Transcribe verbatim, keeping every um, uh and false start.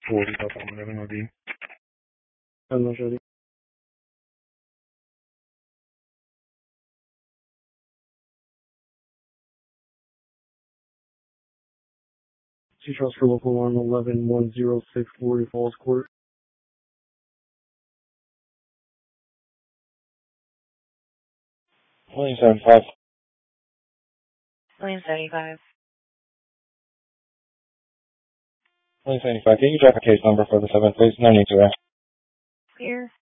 forty South Allen Avenue, D. I'm not ready. She trusts for local alarm eleven one zero six Glory Falls Court. William seventy-five. William seventy-five. William seventy-five. Can you drop a case number for the seventh, please? No need to ask. Here.